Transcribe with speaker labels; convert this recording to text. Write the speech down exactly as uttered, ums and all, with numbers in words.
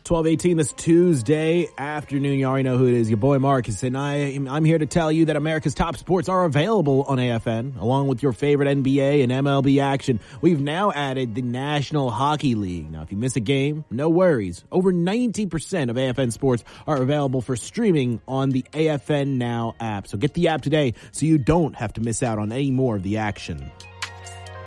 Speaker 1: twelve eighteen this Tuesday afternoon. You already know who it is. Your boy Marcus, and I, I'm here to tell you that America's top sports are available on A F N, along with your favorite N B A and M L B action. We've now added the National Hockey League. Now, if you miss a game, no worries. Over ninety percent of A F N sports are available for streaming on the A F N Now app. So get the app today so you don't have to miss out on any more of the action.